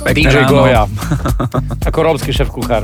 DJ Goja. Ako rómsky šéf kuchár.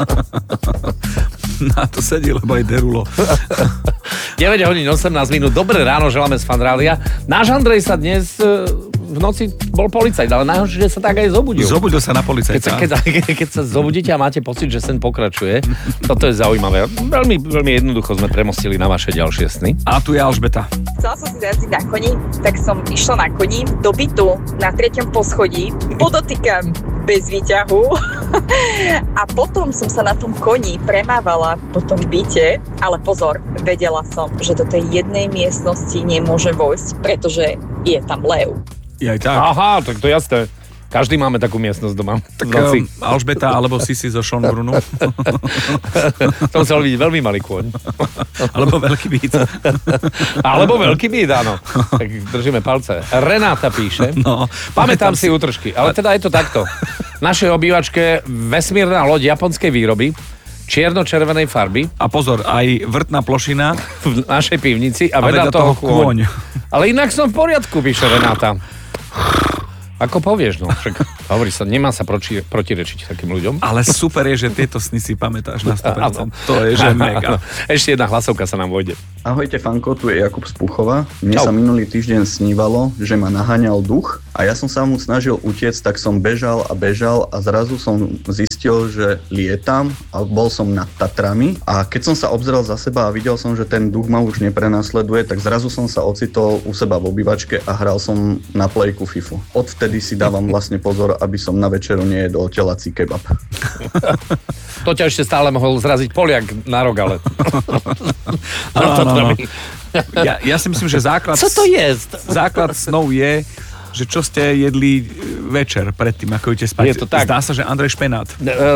Na to sedí, lebo aj derulo. 9 hodín 18 minút. Dobré ráno, želáme z Fanrádia. Náš Andrej sa dnes v noci bol policajt, ale najhoršie, že sa tak aj zobudil. Zobudil sa na policajta. Keď sa zobudíte a máte pocit, že sen pokračuje, toto je zaujímavé. Veľmi, veľmi jednoducho sme premostili na vaše ďalšie sny. A tu je Alžbeta. Chcela som si jazdiť na koni, tak som išla na koni do bytu na 3. poschodí. Podotýkam bez výťahu. A potom som sa na tom koni premávala po tom byte, ale pozor, vedela som, že do tej jednej miestnosti nemôže vojsť, pretože je tam lev. Je aj tak. Aha, tak to jasné. Každý máme takú miestnosť doma. Tak Alžbeta alebo Sisi zo Schönbrunnu. To musel byť veľmi malý kôň. Alebo veľký byt. Alebo veľký byt, áno. Tak držíme palce. Renáta píše. No, pamätám si útržky, ale teda je to takto. V našej obývačke vesmírna loď japonskej výroby, čierno-červenej farby. A pozor, aj vrtná plošina v našej pivnici a vedľa toho kôň. Ale inak som v poriadku, píše Renáta. Ako povieš, no. Však hovorí sa, nemá sa protirečiť takým ľuďom. Ale super je, že tieto sny si pamätáš na 100%. To je, že mega. Ešte jedna hlasovka sa nám vojde. Ahojte, Fanko, tu je Jakub z Púchova. Mne sa minulý týždeň snívalo, že ma naháňal duch a ja som sa mu snažil utiecť, tak som bežal a zrazu som zistil, že lietam a bol som nad Tatrami a keď som sa obzeral za seba a videl som, že ten duch ma už neprenasleduje, tak zrazu som sa ocitol u seba v obývačke a hral som na plejku FIFU. Odvtedy si dávam vlastne pozor, aby som na večeru nejedol telací kebab. To ťa ešte stále mohol zraziť Poliak na rogale. No. Ja si myslím, že základ... Co to je? Základ snov je, že čo ste jedli večer predtým, ako idete spať. Je to tak. Zdá sa, že Andrej Špenát.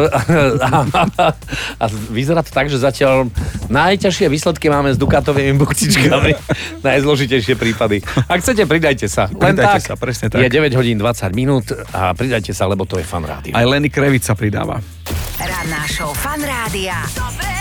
A vyzerá to tak, že zatiaľ najťažšie výsledky máme s dukátovými bukcičkami. Najzložitejšie prípady. Ak chcete, pridajte sa. Len Pridajte tak. sa, presne tak. Je 9 hodín 20 minút a pridajte sa, lebo to je Fan Rádio. Aj Lenny Kravitz sa pridáva. Ranná show Fan Rádia.